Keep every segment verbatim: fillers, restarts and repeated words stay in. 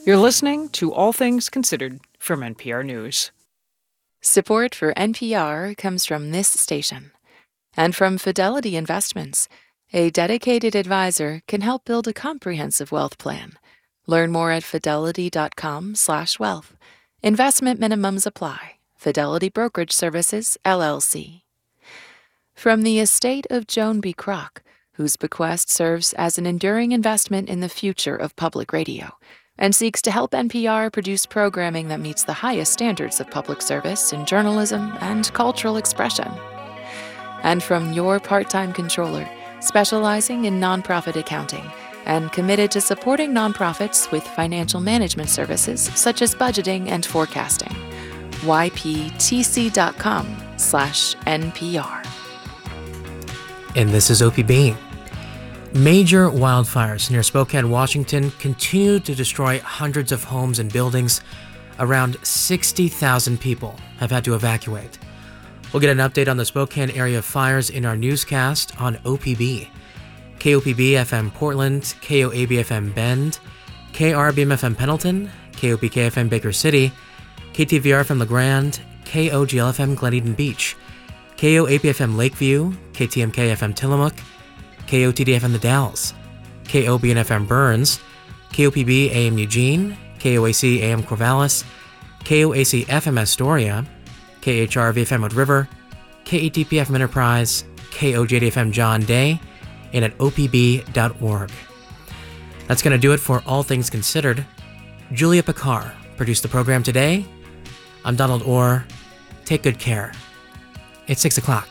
You're listening to All Things Considered from N P R News. Support for N P R comes from this station and from Fidelity Investments. A dedicated advisor can help build a comprehensive wealth plan. Learn more at fidelity.com slash wealth. Investment minimums apply. Fidelity Brokerage Services, L L C. From the estate of Joan B. Kroc, whose bequest serves as an enduring investment in the future of public radio and seeks to help N P R produce programming that meets the highest standards of public service in journalism and cultural expression. And from your part-time controller, specializing in nonprofit accounting and committed to supporting nonprofits with financial management services such as budgeting and forecasting. Y P T C dot com slash N P R. And this is O P B. Major wildfires near Spokane, Washington continue to destroy hundreds of homes and buildings. Around sixty thousand people have had to evacuate. We'll get an update on the Spokane area fires in our newscast on O P B. K O P B F M Portland, K O A B F M Bend, K R B M F M Pendleton, K O P K F M Baker City, K T V R F M LeGrand, K O G L F M Glen Eden Beach, K O A P F M Lakeview, K T M K F M Tillamook, K O T D F M The Dalles, K O B N F M Burns, K O P B A M Eugene, K O A C A M Corvallis, K O A C F M Astoria, K H R V F M Wood River, K A T P F M Enterprise, K O J D F M John Day, and at O P B dot org. That's going to do it for All Things Considered. Julia Picard produced the program today. I'm Donald Orr. Take good care. It's six o'clock.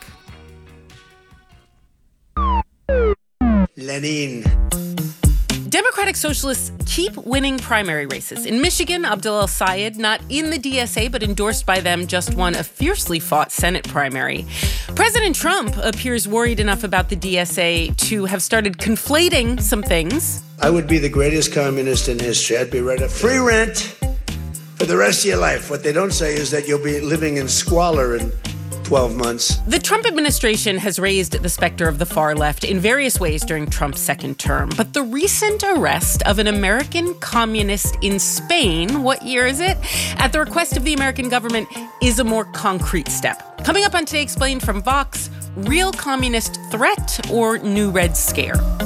Lenin. Democratic Socialists keep winning primary races. In Michigan, Abdul El-Sayed, not in the D S A but endorsed by them, just won a fiercely fought Senate primary. President Trump appears worried enough about the D S A to have started conflating some things. I would be the greatest communist in history. I'd be right up free rent for the rest of your life. What they don't say is that you'll be living in squalor in twelve months. The Trump administration has raised the specter of the far left in various ways during Trump's second term. But the recent arrest of an American communist in Spain, what year is it? At the request of the American government, is a more concrete step. Coming up on Today Explained from Vox, real communist threat or new Red Scare?